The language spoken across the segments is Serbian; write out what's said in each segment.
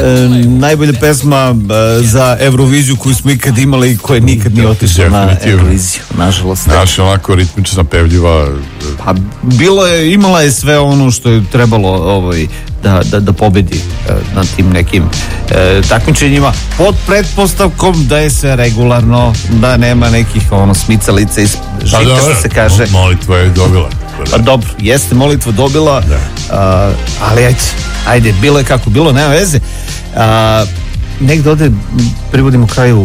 Najbolja pesma za Euroviziju koju smo ikad imali i koja nikad nije otišla na Euroviziju, nažalost. Naša onako ritmična, pevljiva. Pa imala je sve ono što je trebalo da pobedi na tim nekim takmičenjima, pod pretpostavkom da je sve regularno, da nema nekih smicalica iz žita, što se kaže. Molitva je dobila. Pa dobro, jeste molitva dobila, ali ajde, bilo je kako bilo, nema veze. Negde ovde privodimo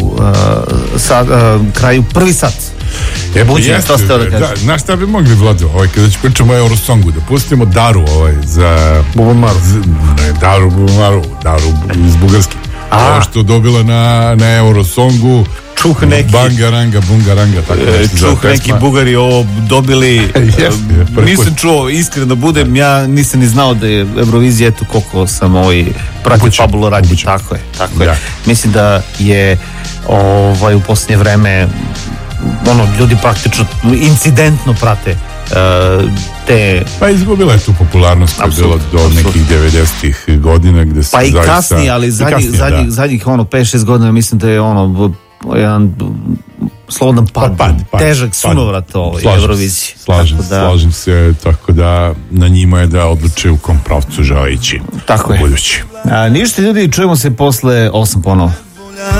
kraju prvi sat. Znaš šta bi mogli, Vlado, kada ću pričamo o Eurosongu, da pustimo Daru za Bubanmaru. Daru Bubanmaru, Daru iz Bugarske. Ovo što dobila na Eurosongu. Čuh neki Bangaranga, bungaranga, tako čuh neki Bugari ovo dobili. Nisam čuo, iskreno da budem, ja nisam ni znao da je Eurovizija, eto koliko sam pratio Pablo Radnje, tako je. Mislim da je u posljednje vreme ljudi praktično incidentno prate te... Pa izgubila je tu popularnost koja je bila do nekih 90-ih godina gde se zaista... Pa i kasnije, ali zadnjih 5-6 godina mislim da je jedan slobodan pad, težak sunovrat Euroviziji. Slažem se, tako da na njima je da odluče u kom pravcu žele ići. Tako je. Ništa ljudi, čujemo se posle 8 ponovo.